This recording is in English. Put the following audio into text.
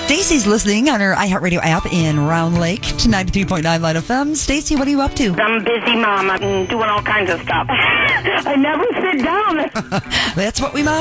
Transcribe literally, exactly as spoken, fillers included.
Stacey's listening on her iHeartRadio app in Round Lake to ninety-three point nine Light F M. Stacey, what are you up to? I'm a busy mom. I'm doing all kinds of stuff. I never sit down. That's what we